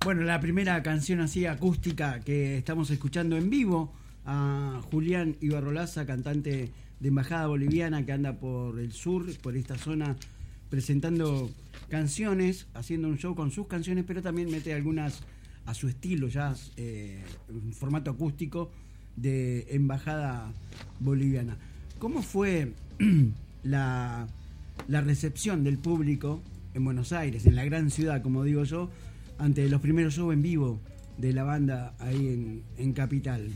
Bueno, la primera canción así acústica que estamos escuchando en vivo a Julián Ibarrolaza, cantante de Embajada Boliviana que anda por el sur, por esta zona, presentando canciones, haciendo un show con sus canciones, pero también mete algunas a su estilo ya en formato acústico de Embajada Boliviana. ¿Cómo fue la recepción del público en Buenos Aires, en la gran ciudad, como digo yo, ante los primeros shows en vivo de la banda ahí en Capital?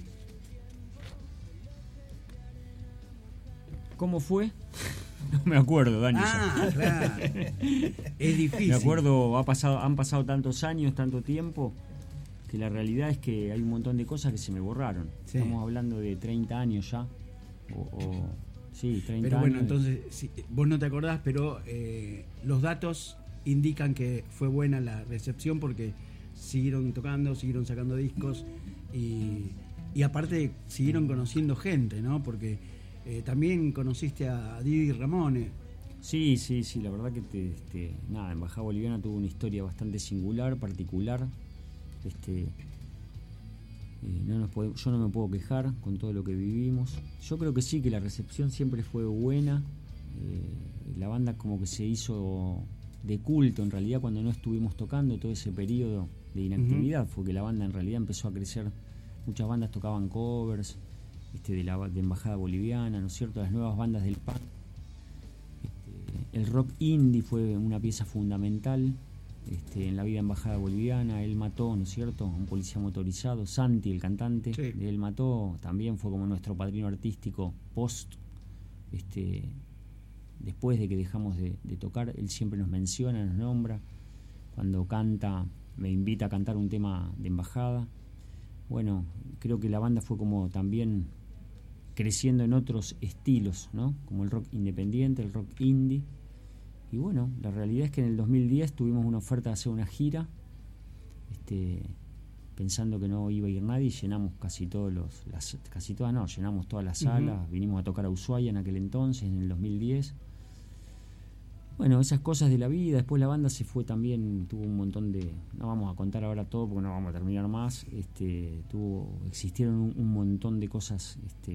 ¿Cómo fue? No me acuerdo, Dani. Claro. Es difícil. Me acuerdo, han pasado tantos años, tanto tiempo, que la realidad es que hay un montón de cosas que se me borraron. Sí. Estamos hablando de 30 años ya. Sí, 30 pero bueno, años. Entonces, sí, vos no te acordás, pero los datos indican que fue buena la recepción porque siguieron tocando, siguieron sacando discos y aparte siguieron conociendo gente, ¿no? Porque también conociste a Didi Ramone. Sí, la verdad que nada, Embajada Boliviana tuvo una historia bastante singular, particular. Yo no me puedo quejar con todo lo que vivimos. Yo creo que sí, que la recepción siempre fue buena. La banda como que se hizo de culto en realidad cuando no estuvimos tocando, todo ese periodo de inactividad. Fue que la banda en realidad empezó a crecer. Muchas bandas tocaban covers de Embajada Boliviana, ¿no es cierto? Las nuevas bandas del punk. El rock indie fue una pieza fundamental en la vida de Embajada Boliviana. Él mató, ¿no es cierto?, a un policía motorizado. Santi, el cantante, sí. Él mató, también fue como nuestro padrino artístico post, después de que dejamos de tocar. Él siempre nos menciona, nos nombra. Cuando canta, me invita a cantar un tema de Embajada. Bueno, creo que la banda fue como también creciendo en otros estilos, ¿no? Como el rock independiente, el rock indie. Y bueno, la realidad es que en el 2010 tuvimos una oferta de hacer una gira, pensando que no iba a ir nadie, y llenamos llenamos todas las salas, vinimos a tocar a Ushuaia en aquel entonces, en el 2010. Bueno, esas cosas de la vida. Después la banda se fue también, tuvo un montón de... No vamos a contar ahora todo porque no vamos a terminar más. Existieron un montón de cosas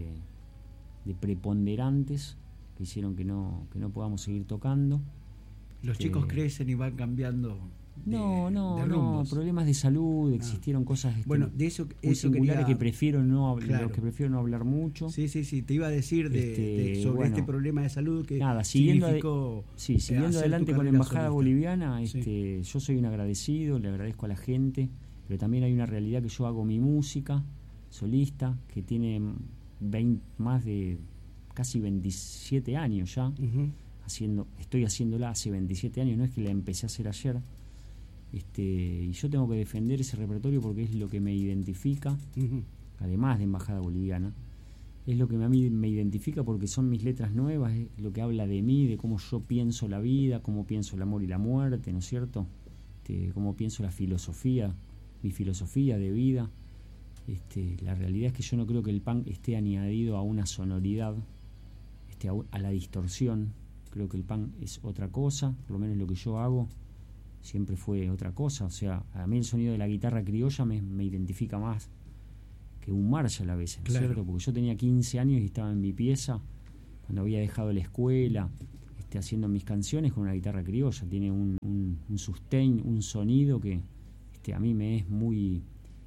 de preponderantes que hicieron que no podamos seguir tocando. Los chicos crecen y van cambiando No, problemas de salud, existieron cosas bueno, de eso singulares quería, que prefiero no claro. Los que prefiero no hablar mucho. Sí, te iba a decir sobre este problema de salud que siguiendo siguiendo adelante con la Embajada Boliviana. Sí. Yo soy un agradecido, le agradezco a la gente, pero también hay una realidad que yo hago mi música solista, que tiene más de casi 27 años ya. Estoy haciéndola hace 27 años, no es que la empecé a hacer ayer. Y yo tengo que defender ese repertorio porque es lo que me identifica, además de Embajada Boliviana. Es lo que a mí me identifica porque son mis letras nuevas, es lo que habla de mí, de cómo yo pienso la vida, cómo pienso el amor y la muerte, ¿no es cierto? Cómo pienso la filosofía, mi filosofía de vida. La realidad es que yo no creo que el punk esté añadido a una sonoridad, a la distorsión. Creo que el punk es otra cosa, por lo menos lo que yo hago siempre fue otra cosa. O sea, a mí el sonido de la guitarra criolla me identifica más que un Marshall a veces, claro. ¿cierto? Porque yo tenía 15 años y estaba en mi pieza cuando había dejado la escuela, haciendo mis canciones con una guitarra criolla. Tiene un sustain, un sonido que a mí me es muy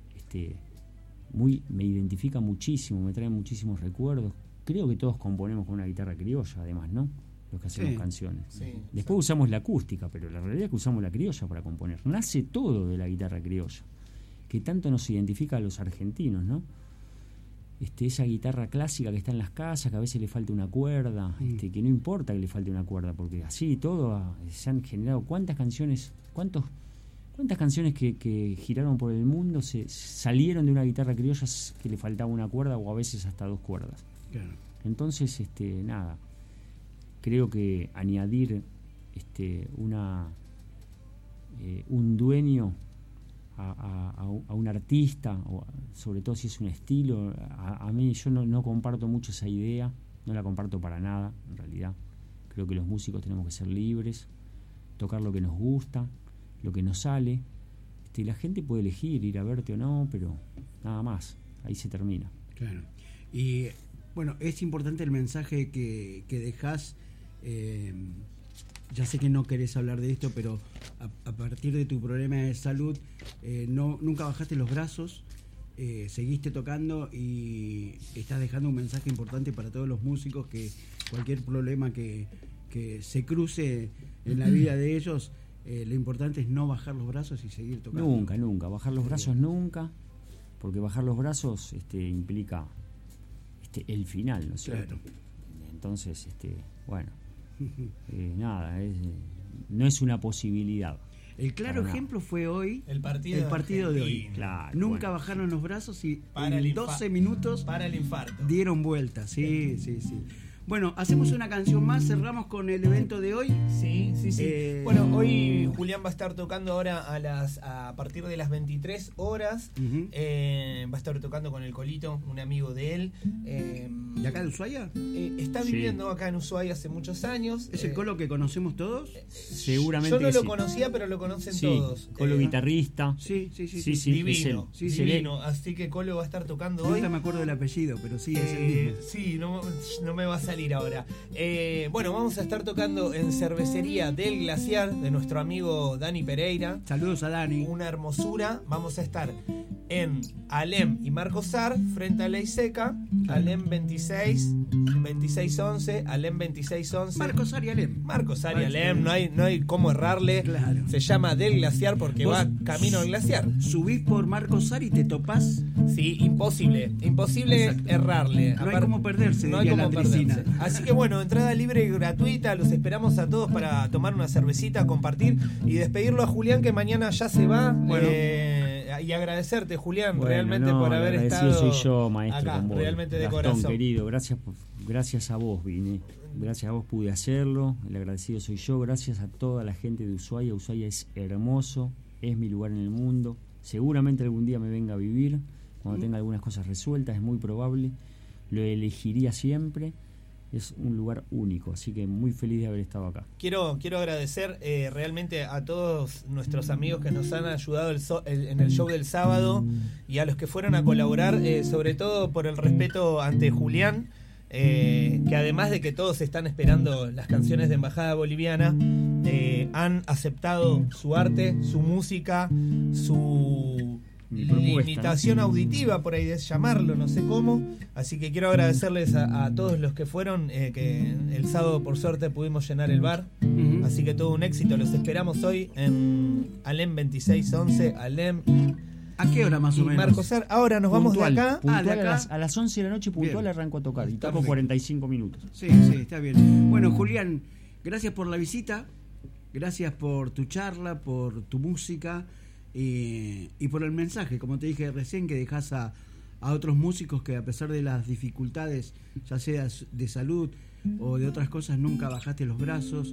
me identifica muchísimo, me trae muchísimos recuerdos. Creo que todos componemos con una guitarra criolla, además, ¿no? Los que hacemos canciones. Sí, después usamos la acústica, pero la realidad es que usamos la criolla para componer. Nace todo de la guitarra criolla, que tanto nos identifica a los argentinos, ¿no? Esa guitarra clásica que está en las casas, que a veces le falta una cuerda, que no importa que le falte una cuerda, porque así todo se han generado cuántas canciones que giraron por el mundo se salieron de una guitarra criolla que le faltaba una cuerda o a veces hasta dos cuerdas. Claro. Entonces, creo que añadir un dueño a un artista, o sobre todo si es un estilo, a mí yo no comparto mucho esa idea, no la comparto para nada, en realidad. Creo que los músicos tenemos que ser libres, tocar lo que nos gusta, lo que nos sale, la gente puede elegir ir a verte o no, pero nada más, ahí se termina. Claro. Y bueno, es importante el mensaje que dejás. Ya sé que no querés hablar de esto, pero a partir de tu problema de salud, nunca bajaste los brazos, seguiste tocando y estás dejando un mensaje importante para todos los músicos, que cualquier problema que se cruce en la vida de ellos, lo importante es no bajar los brazos y seguir tocando. Nunca, bajar los brazos nunca, porque bajar los brazos implica el final, ¿no es cierto? Claro. Entonces, bueno, nada, no es una posibilidad. El claro ejemplo fue hoy el partido de hoy. Claro, nunca bajaron los brazos y en 12 minutos para el infarto dieron vuelta. Sí. Bueno, hacemos una canción más, cerramos con el evento de hoy. Sí. Bueno, hoy Julián va a estar tocando ahora a partir de las 23 horas. Uh-huh. Va a estar tocando con el Colito, un amigo de él. ¿De acá de Ushuaia? Está viviendo acá en Ushuaia hace muchos años. ¿Es el Colo que conocemos todos? Seguramente. Yo no lo conocía, pero lo conocen todos. Colo guitarrista. Sí. Divino. Sí, divino. Así que Colo va a estar tocando hoy. Nunca me acuerdo del apellido, pero sí, es el mismo. Sí, no me va a salir ahora. Bueno, vamos a estar tocando en Cervecería del Glaciar de nuestro amigo Dani Pereira. Saludos a Dani. Una hermosura. Vamos a estar en Alem y Marcos Sar, frente a Ley Seca. Alem 2611, Alem 2611. Marcos Sar y Alem. Marcos Sar y Alem, no hay cómo errarle. Claro. Se llama Del Glaciar porque va camino al glaciar. Subís por Marcos Sar y te topás. Sí, imposible Exacto. errarle. No hay cómo perderse, no hay diría cómo la Tricina. perderse. Así que bueno, entrada libre y gratuita, los esperamos a todos para tomar una cervecita, compartir y despedirlo a Julián, que mañana ya se va. Bueno. Y agradecerte, Julián, Bueno, realmente por haber estado soy yo, maestro, acá, con vos. realmente de Gastón, corazón. querido, gracias a vos vine, gracias a vos pude hacerlo, el agradecido soy yo, gracias a toda la gente de Ushuaia. Ushuaia es hermoso, es mi lugar en el mundo, seguramente algún día me venga a vivir, cuando tenga algunas cosas resueltas, es muy probable, lo elegiría siempre. Es un lugar único, así que muy feliz de haber estado acá. Quiero agradecer realmente a todos nuestros amigos que nos han ayudado en el show del sábado y a los que fueron a colaborar, sobre todo por el respeto ante Julián, que además de que todos están esperando las canciones de Embajada Boliviana, han aceptado su arte, su música, su limitación auditiva, por ahí de llamarlo, no sé cómo. Así que quiero agradecerles a todos los que fueron, que el sábado por suerte pudimos llenar el bar. Uh-huh. Así que todo un éxito. Los esperamos hoy en Alem 2611, Alem. ¿A qué hora más o menos? Marcos Sar. Ahora nos vamos de acá. Puntual, de acá. a las 11 de la noche puntual. Bien. Arranco a tocar y toco Perfecto. 45 minutos. Sí, está bien. Bueno, Julián, gracias por la visita, gracias por tu charla, por tu música y por el mensaje, como te dije recién, que dejas a otros músicos que a pesar de las dificultades, ya sea de salud o de otras cosas, nunca bajaste los brazos.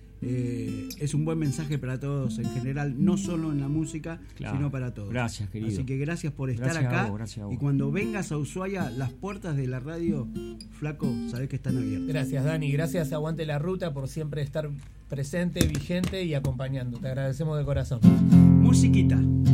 Es un buen mensaje para todos en general, no solo en la música, claro, sino para todos. Gracias, querido. Así que gracias por estar gracias acá. A vos. Y cuando vengas a Ushuaia, las puertas de la radio, flaco, sabés que están abiertas. Gracias, Dani. Gracias, Aguante la Ruta, por siempre estar presente, vigente y acompañando. Te agradecemos de corazón. Musiquita.